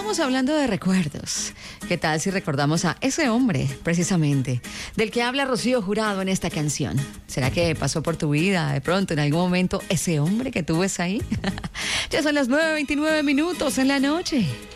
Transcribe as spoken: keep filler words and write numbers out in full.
Estábamos hablando de recuerdos. ¿Qué tal si recordamos a ese hombre, precisamente, del que habla Rocío Jurado en esta canción? ¿Será que pasó por tu vida de pronto en algún momento ese hombre que tú ves ahí? Ya son las nueve veintinueve minutos en la noche.